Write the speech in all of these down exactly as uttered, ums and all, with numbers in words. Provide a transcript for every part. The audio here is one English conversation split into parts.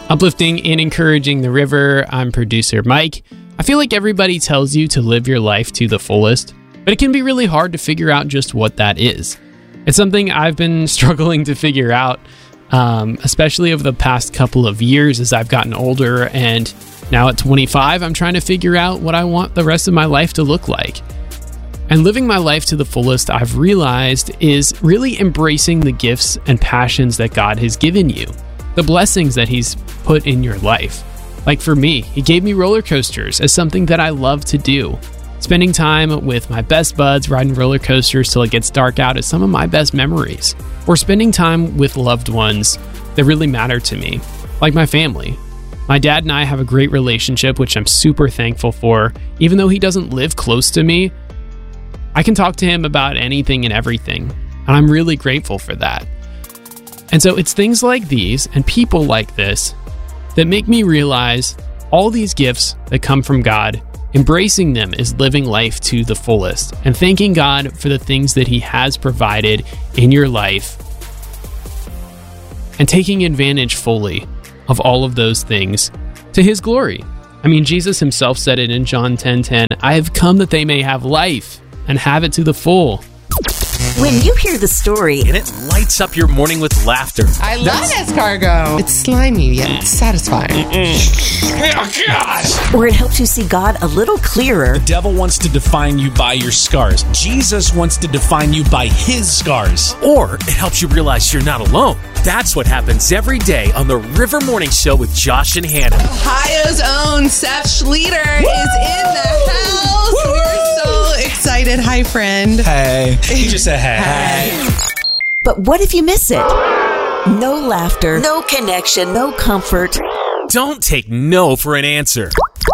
Uplifting and encouraging the river, I'm producer Mike. I feel like everybody tells you to live your life to the fullest, but it can be really hard to figure out just what that is. It's something I've been struggling to figure out, um, especially over the past couple of years as I've gotten older, and now at twenty-five, I'm trying to figure out what I want the rest of my life to look like. And living my life to the fullest, I've realized, is really embracing the gifts and passions that God has given you, the blessings that He's put in your life. Like for me, He gave me roller coasters as something that I love to do. Spending time with my best buds riding roller coasters till it gets dark out is some of my best memories. Or spending time with loved ones that really matter to me, like my family. My dad and I have a great relationship, which I'm super thankful for. Even though he doesn't live close to me, I can talk to him about anything and everything, and I'm really grateful for that. And so it's things like these and people like this that make me realize all these gifts that come from God, embracing them is living life to the fullest and thanking God for the things that He has provided in your life and taking advantage fully of all of those things to His glory. I mean, Jesus Himself said it in John ten ten, I have come that they may have life and have it to the full. When you hear the story, and it lights up your morning with laughter. I love escargot. It's slimy yet satisfying. Oh, gosh. Or it helps you see God a little clearer. The devil wants to define you by your scars. Jesus wants to define you by His scars. Or it helps you realize you're not alone. That's what happens every day on the River Morning Show with Josh and Hannah. Ohio's own Seth Schleter Woo! Is in the house. Woo! We're so excited. Hi, friend. Hey. He just said hey. Hey. But what if you miss it? No laughter, no connection, no comfort. Don't take no for an answer.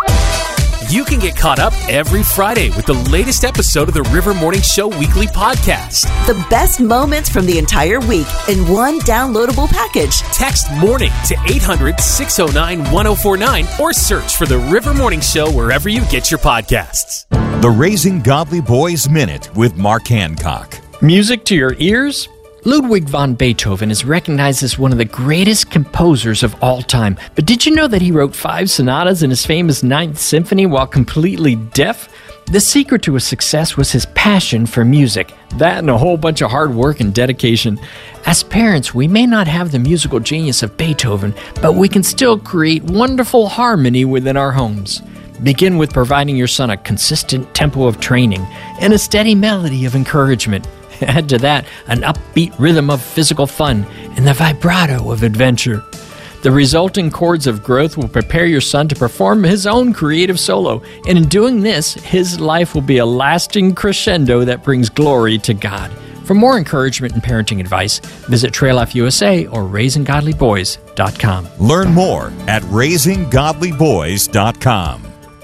You can get caught up every Friday with the latest episode of the River Morning Show weekly podcast. The best moments from the entire week in one downloadable package. Text MORNING to eight hundred, six oh nine, one oh four nine or search for the River Morning Show wherever you get your podcasts. The Raising Godly Boys Minute with Mark Hancock. Music to your ears? Ludwig van Beethoven is recognized as one of the greatest composers of all time. But did you know that he wrote five sonatas in his famous Ninth Symphony while completely deaf? The secret to his success was his passion for music. That and a whole bunch of hard work and dedication. As parents, we may not have the musical genius of Beethoven, but we can still create wonderful harmony within our homes. Begin with providing your son a consistent tempo of training and a steady melody of encouragement. Add to that an upbeat rhythm of physical fun and the vibrato of adventure. The resulting chords of growth will prepare your son to perform his own creative solo, and in doing this, his life will be a lasting crescendo that brings glory to God. For more encouragement and parenting advice, visit Trail Life U S A or raising godly boys dot com. Learn more at raising godly boys dot com.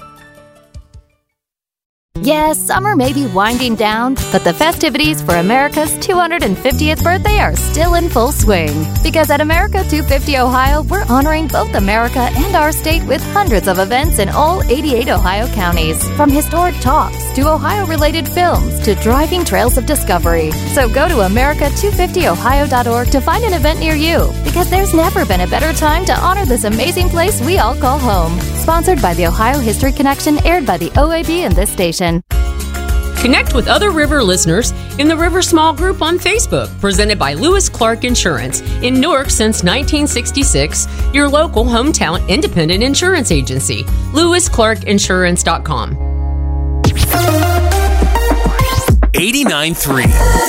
Yes, summer may be winding down, but the festivities for America's two hundred fiftieth birthday are still in full swing. Because at America two fifty Ohio, we're honoring both America and our state with hundreds of events in all eighty-eight Ohio counties. From historic talks to Ohio-related films to driving trails of discovery. So go to America two fifty Ohio dot org to find an event near you. Because there's never been a better time to honor this amazing place we all call home. Sponsored by the Ohio History Connection, aired by the O A B and this station. Connect with other River listeners in the River Small Group on Facebook, presented by Lewis Clark Insurance. In Newark since nineteen sixty-six, your local hometown independent insurance agency. lewis clark insurance dot com. eighty-nine point three